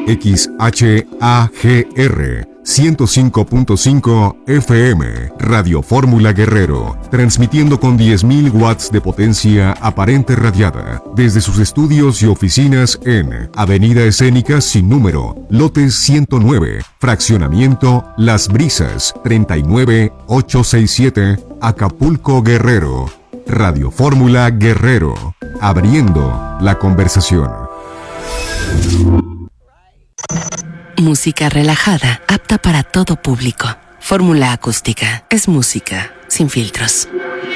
XHAGR 105.5 FM, Radio Fórmula Guerrero, transmitiendo con 10.000 watts de potencia aparente radiada, desde sus estudios y oficinas en Avenida Escénica sin número, lote 109, fraccionamiento Las Brisas, 39867, Acapulco, Guerrero. Radio Fórmula Guerrero, abriendo la conversación. Música relajada, apta para todo público. Fórmula Acústica es música sin filtros.